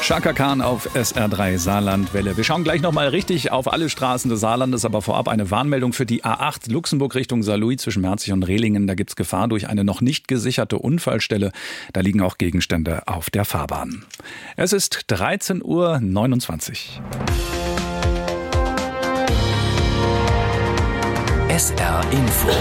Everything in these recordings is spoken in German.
Chaka Khan auf SR3 Saarlandwelle. Wir schauen gleich nochmal richtig auf alle Straßen des Saarlandes, aber vorab eine Warnmeldung für die A8 Luxemburg Richtung Saarlouis zwischen Merzig und Rehlingen. Da gibt's Gefahr durch eine noch nicht gesicherte Unfallstelle. Da liegen auch Gegenstände auf der Fahrbahn. Es ist 13:29 Uhr. SR Info.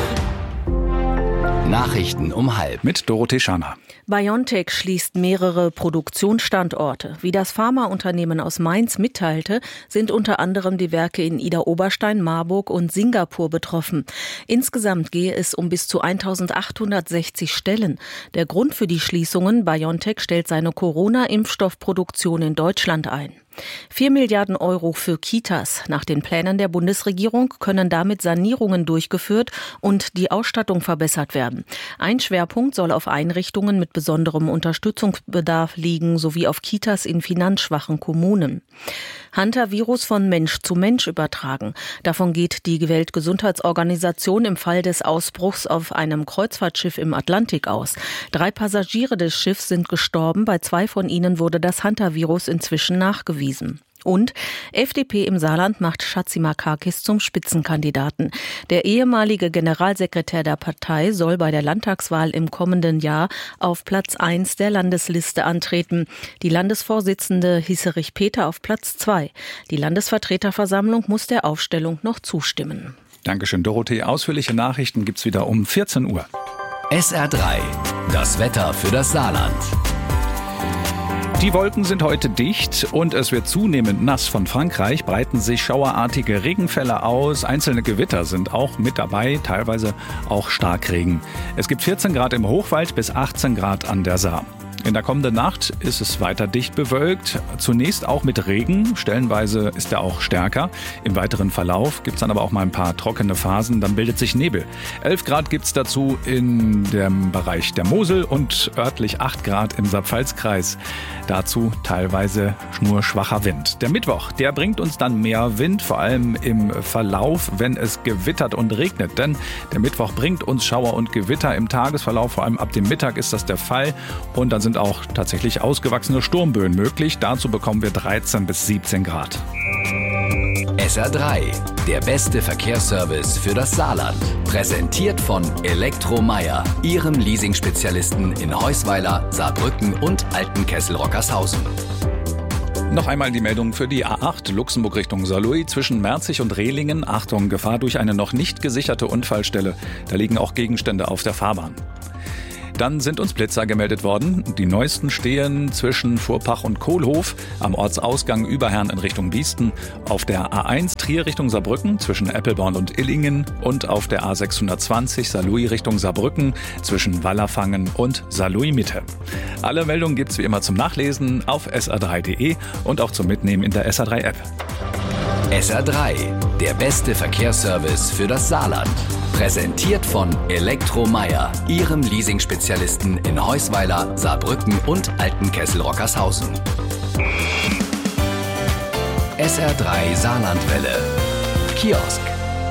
Nachrichten um 12:30. Mit Dorothee Scharner. BioNTech schließt mehrere Produktionsstandorte. Wie das Pharmaunternehmen aus Mainz mitteilte, sind unter anderem die Werke in Idar-Oberstein, Marburg und Singapur betroffen. Insgesamt gehe es um bis zu 1860 Stellen. Der Grund für die Schließungen: BioNTech stellt seine Corona-Impfstoffproduktion in Deutschland ein. 4 Milliarden Euro für Kitas. Nach den Plänen der Bundesregierung können damit Sanierungen durchgeführt und die Ausstattung verbessert werden. Ein Schwerpunkt soll auf Einrichtungen mit besonderem Unterstützungsbedarf liegen, sowie auf Kitas in finanzschwachen Kommunen. Hantavirus von Mensch zu Mensch übertragen. Davon geht die Weltgesundheitsorganisation im Fall des Ausbruchs auf einem Kreuzfahrtschiff im Atlantik aus. 3 Passagiere des Schiffs sind gestorben, bei 2 von ihnen wurde das Hantavirus inzwischen nachgewiesen. Und FDP im Saarland macht Chatzimarkakis zum Spitzenkandidaten. Der ehemalige Generalsekretär der Partei soll bei der Landtagswahl im kommenden Jahr auf Platz 1 der Landesliste antreten. Die Landesvorsitzende Hisserich Peter auf Platz 2. Die Landesvertreterversammlung muss der Aufstellung noch zustimmen. Dankeschön, Dorothee. Ausführliche Nachrichten gibt's wieder um 14 Uhr. SR3. Das Wetter für das Saarland. Die Wolken sind heute dicht und es wird zunehmend nass. Von Frankreich breiten sich schauerartige Regenfälle aus. Einzelne Gewitter sind auch mit dabei, teilweise auch Starkregen. Es gibt 14 Grad im Hochwald bis 18 Grad an der Saar. In der kommenden Nacht ist es weiter dicht bewölkt, zunächst auch mit Regen, stellenweise ist er auch stärker. Im weiteren Verlauf gibt es dann aber auch mal ein paar trockene Phasen, dann bildet sich Nebel. 11 Grad gibt es dazu in dem Bereich der Mosel und örtlich 8 Grad im Saarpfalz-Kreis. Dazu teilweise nur schwacher Wind. Der Mittwoch, der bringt uns dann mehr Wind, vor allem im Verlauf, wenn es gewittert und regnet. Denn der Mittwoch bringt uns Schauer und Gewitter im Tagesverlauf, vor allem ab dem Mittag ist das der Fall. Und dann sind auch tatsächlich ausgewachsene Sturmböen möglich. Dazu bekommen wir 13 bis 17 Grad. SR3, der beste Verkehrsservice für das Saarland. Präsentiert von Elektromeier, Ihrem Leasing-Spezialisten in Heusweiler, Saarbrücken und Altenkessel-Rockershausen. Noch einmal die Meldung für die A8 Luxemburg Richtung Saarlouis zwischen Merzig und Rehlingen. Achtung, Gefahr durch eine noch nicht gesicherte Unfallstelle. Da liegen auch Gegenstände auf der Fahrbahn. Dann sind uns Blitzer gemeldet worden. Die neuesten stehen zwischen Furpach und Kohlhof, am Ortsausgang Überherrn in Richtung Biesten, auf der A1 Trier Richtung Saarbrücken zwischen Eppelborn und Illingen und auf der A620 Saarlouis Richtung Saarbrücken zwischen Wallerfangen und Saarlouis Mitte. Alle Meldungen gibt's wie immer zum Nachlesen auf sr3.de und auch zum Mitnehmen in der SR3 App. SR3, der beste Verkehrsservice für das Saarland. Präsentiert von Elektromeier, Ihrem Leasing-Spezialisten in Heusweiler, Saarbrücken und Altenkessel-Rockershausen. SR3 Saarlandwelle. Kiosk.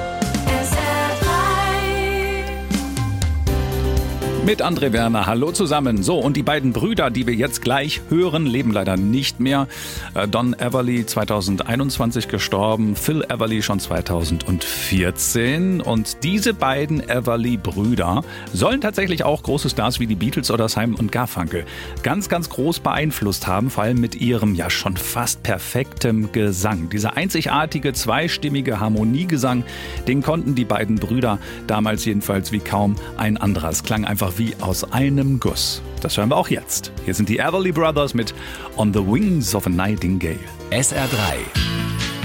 Mit André Werner, hallo zusammen. So, und die beiden Brüder, die wir jetzt gleich hören, leben leider nicht mehr. Don Everly 2021 gestorben, Phil Everly schon 2014. Und diese beiden Everly-Brüder sollen tatsächlich auch große Stars wie die Beatles oder Simon & Garfunkel ganz, ganz groß beeinflusst haben, vor allem mit ihrem ja schon fast perfektem Gesang. Dieser einzigartige, zweistimmige Harmoniegesang, den konnten die beiden Brüder damals jedenfalls wie kaum ein anderer. Es klang einfach wie aus einem Guss. Das hören wir auch jetzt. Hier sind die Everly Brothers mit On the Wings of a Nightingale. SR3.